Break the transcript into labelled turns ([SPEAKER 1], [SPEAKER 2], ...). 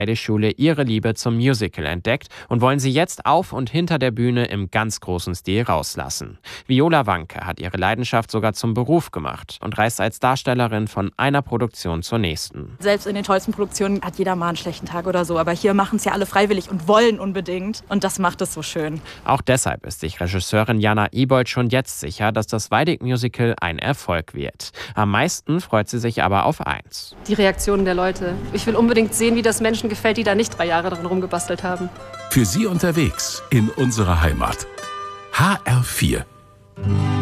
[SPEAKER 1] die Schule ihre Liebe zum Musical entdeckt und wollen sie jetzt auf und hinter der Bühne im ganz großen Stil rauslassen. Viola Wanke hat ihre Leidenschaft sogar zum Beruf gemacht und reist als Darstellerin von einer Produktion zur nächsten.
[SPEAKER 2] Selbst in den tollsten Produktionen hat jeder mal einen schlechten Tag oder so, aber hier machen es ja alle freiwillig und wollen unbedingt und das macht es so schön.
[SPEAKER 1] Auch deshalb ist sich Regisseurin Jana Ibold schon jetzt sicher, dass das Weidig-Musical ein Erfolg wird. Am meisten freut sie sich aber auf eins:
[SPEAKER 3] die Reaktionen der Leute. Ich will unbedingt sehen, wie das Menschen gefällt, die da nicht 3 Jahre dran rumgebastelt haben.
[SPEAKER 4] Für Sie unterwegs in unserer Heimat. HR4